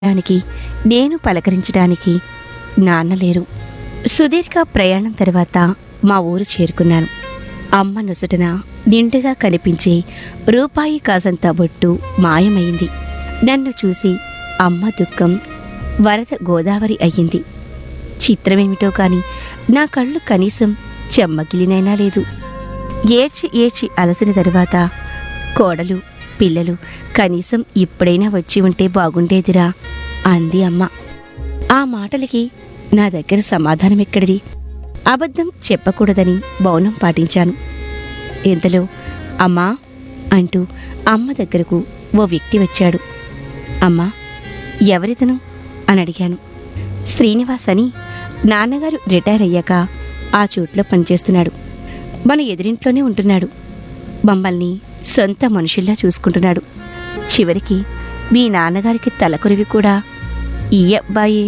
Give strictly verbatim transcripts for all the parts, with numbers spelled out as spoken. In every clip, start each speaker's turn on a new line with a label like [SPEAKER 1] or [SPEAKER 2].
[SPEAKER 1] దానికి నేను పలకరించడానికి నాన్న లేరు. సుదీర్ఘ ప్రయాణం తర్వాత మా ఊరు చేరుకున్నాను. అమ్మ నొసటన నిండుగా కనిపించే రూపాయి కాసంత బొట్టు మాయమైంది. నన్ను చూసి అమ్మ దుఃఖం వరద గోదావరి అయ్యింది. చిత్రమేమిటో కాని నా కళ్ళు కనీసం చెమ్మగిలినైనా లేదు. ఏడ్చి ఏడ్చి అలసిన తరువాత కోడలు పిల్లలు కనీసం ఇప్పుడైనా వచ్చి ఉంటే బాగుండేదిరా అంది అమ్మ. ఆ మాటలకి నా దగ్గర సమాధానం ఎక్కడిది? అబద్ధం చెప్పకూడదని మౌనం పాటించాను. ఇంతలో అమ్మా అంటూ అమ్మ దగ్గరకు ఓ వ్యక్తి వచ్చాడు. అమ్మా, ఎవరితను అని అడిగాను. శ్రీనివాస్ అని, నాన్నగారు రిటైర్ అయ్యాక ఆ చోట్లో పనిచేస్తున్నాడు. మన ఎదురింట్లోనే ఉంటున్నాడు. మమ్మల్ని సొంత మనుషుల్లా చూసుకుంటున్నాడు. చివరికి మీ నాన్నగారికి తలకొరివి కూడా ఈ అబ్బాయే.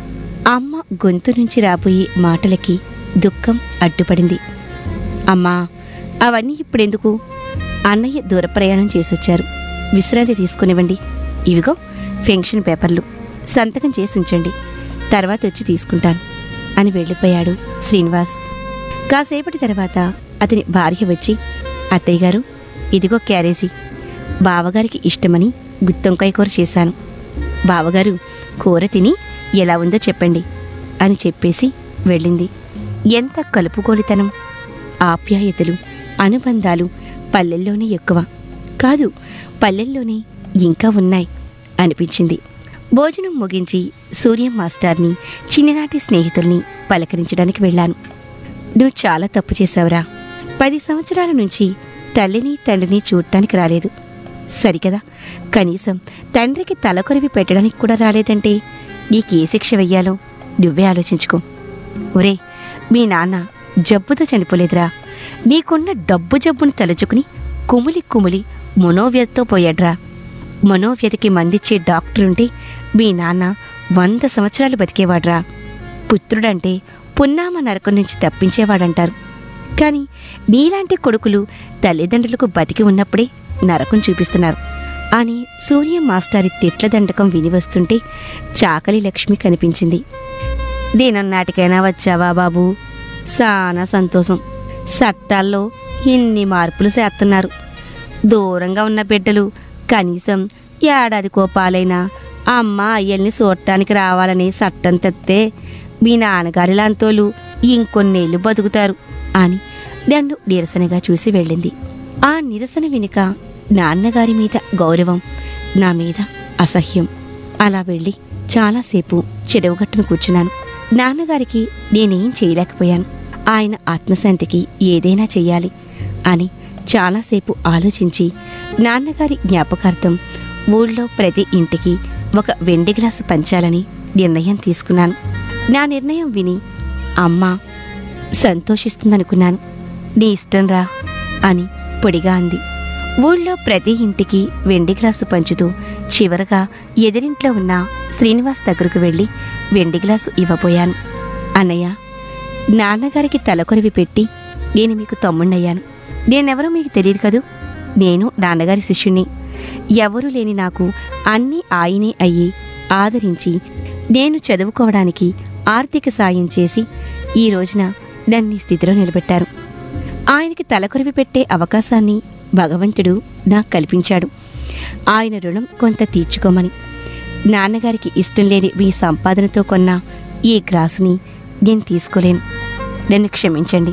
[SPEAKER 1] అమ్మ గొంతు నుంచి రాబోయే మాటలకి దుఃఖం అడ్డుపడింది. అమ్మా, అవన్నీ ఇప్పుడెందుకు? అన్నయ్య దూర ప్రయాణం చేసొచ్చారు. విశ్రాంతి తీసుకునివ్వండి. ఇవిగో పెన్షన్ పేపర్లు, సంతకం చేసి ఉంచండి, తర్వాత వచ్చి తీసుకుంటాను అని వెళ్ళిపోయాడు శ్రీనివాస్. కాసేపటి తర్వాత అతని భార్య వచ్చి, అత్తయ్య గారు, ఇదిగో క్యారేజీ. బావగారికి ఇష్టమని గుత్తొంకాయ కూర చేశాను. బావగారు కూర తిని ఎలా ఉందో చెప్పండి అని చెప్పేసి వెళ్ళింది. ఎంత కలుపుకోలితనం! ఆప్యాయతలు, అనుబంధాలు పల్లెల్లోనే ఎక్కువ కాదు, పల్లెల్లోనే ఇంకా ఉన్నాయి అనిపించింది. భోజనం ముగించి సూర్యం మాస్టార్ని, చిన్ననాటి స్నేహితుల్ని పలకరించడానికి వెళ్ళాను. నువ్వు చాలా తప్పు చేశావురా. పది సంవత్సరాల నుంచి తల్లిని తండ్రిని చూడటానికి రాలేదు. సరికదా, కనీసం తండ్రికి తలకొరివి పెట్టడానికి కూడా రాలేదంటే నీకే శిక్ష వెయ్యాలో నువ్వే ఆలోచించుకో. ఒరే, మీ నాన్న జబ్బుతో చనిపోలేదురా. నీకున్న డబ్బు జబ్బుని తలుచుకుని కుమిలి కుమిలి మనోవ్యధతో పోయాడ్రా. మనోవ్యధికి మందిచ్చే డాక్టరుంటే మీ నాన్న వంద సంవత్సరాలు బతికేవాడ్రా. పుత్రుడంటే పున్నామ నరకం నుంచి తప్పించేవాడంటారు. కానీ నీలాంటి కొడుకులు తల్లిదండ్రులకు బతికి ఉన్నప్పుడే నరకం చూపిస్తున్నారు అని సూర్యం మాస్టారి తిట్ల దండకం వినివస్తుంటే చాకలి లక్ష్మి కనిపించింది. దీనన్నాటికైనా వచ్చావా బాబూ? చాలా సంతోషం. చట్టాల్లో ఇన్ని మార్పులు చేస్తున్నారు. దూరంగా ఉన్న బిడ్డలు కనీసం ఏడాదికో పాలైనా అమ్మ అయ్యల్ని చూడటానికి రావాలనే చట్టం తెస్తే మీ నాన్నగారి లాంతోళ్ళు ఇంకొన్నేళ్లు బతుకుతారు అని నన్ను నిరసనగా చూసి వెళ్ళింది. ఆ నిరసన వెనుక నాన్నగారి మీద గౌరవం, నా మీద అసహ్యం. అలా వెళ్ళి చాలాసేపు చెరువుగట్టును కూర్చున్నాను. నాన్నగారికి నేనేం చేయలేకపోయాను. ఆయన ఆత్మశాంతికి ఏదైనా చెయ్యాలి అని చాలాసేపు ఆలోచించి నాన్నగారి జ్ఞాపకార్థం ఊళ్ళో ప్రతి ఇంటికి ఒక వెండి గ్లాసు పంచాలని నిర్ణయం తీసుకున్నాను. నా నిర్ణయం విని అమ్మ సంతోషిస్తుందనుకున్నాను. నీ ఇష్టంరా అని పొడిగా అంది. ఊళ్ళో ప్రతి ఇంటికి వెండి గ్లాసు పంచుతూ చివరగా ఎదిరింట్లో ఉన్న శ్రీనివాస్ దగ్గరకు వెళ్ళి వెండి గ్లాసు ఇవ్వబోయాను. అన్నయ్య, నాన్నగారికి తలకొరివి పెట్టి నేను మీకు తమ్ముణ్ణయ్యాను. నేనెవరో మీకు తెలియదు కదూ. నేను నాన్నగారి శిష్యుణ్ణి. ఎవరూ లేని నాకు అన్నీ ఆయనే అయ్యి ఆదరించి నేను చదువుకోవడానికి ఆర్థిక సాయం చేసి ఈ రోజున నన్ను ఈ స్థితిలో నిలబెట్టారు. ఆయనకి తలకొరివి పెట్టే అవకాశాన్ని భగవంతుడు నాకు కల్పించాడు. ఆయన రుణం కొంత తీర్చుకోమని. నాన్నగారికి ఇష్టం లేని మీ సంపాదనతో కొన్న ఈ గ్లాసుని నేను తీసుకోలేను. నన్ను క్షమించండి.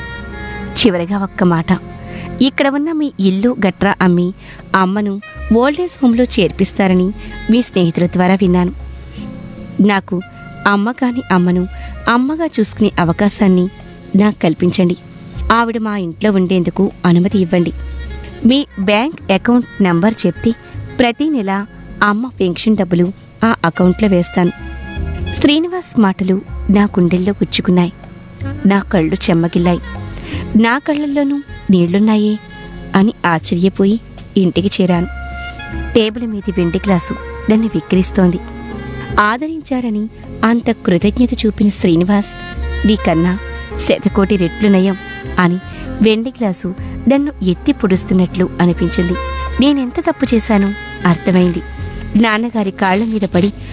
[SPEAKER 1] చివరగా ఒక్క మాట. ఇక్కడ ఉన్న మీ ఇల్లు గట్రా అమ్మి అమ్మను ఓల్డేజ్ హోంలో చేర్పిస్తారని మీ స్నేహితుల ద్వారా విన్నాను. నాకు అమ్మ కాని అమ్మను అమ్మగా చూసుకునే అవకాశాన్ని నాకు కల్పించండి. ఆవిడ మా ఇంట్లో ఉండేందుకు అనుమతి ఇవ్వండి. మీ బ్యాంక్ అకౌంట్ నంబర్ చెప్తే ప్రతి నెల అమ్మ పెన్షన్ డబ్బులు ఆ అకౌంట్లో వేస్తాను. శ్రీనివాస్ మాటలు నా గుండెల్లో గుచ్చుకున్నాయి. నా కళ్ళు చెమ్మగిల్లాయి. నా కళ్ళల్లోనూ నీళ్లున్నాయే అని ఆశ్చర్యపోయి ఇంటికి చేరాను. టేబుల్ మీది వెండి గ్లాసు నన్ను విక్రిస్తోంది. ఆదరించారని అంత కృతజ్ఞత చూపిన శ్రీనివాస్ నీకన్నా శతకోటి రెట్లు నయం అని వెండి గ్లాసు నన్ను ఎత్తి పొడుస్తున్నట్లు అనిపించింది. నేనెంత తప్పు చేశానో అర్థమైంది. నాన్నగారి కాళ్ల మీద పడి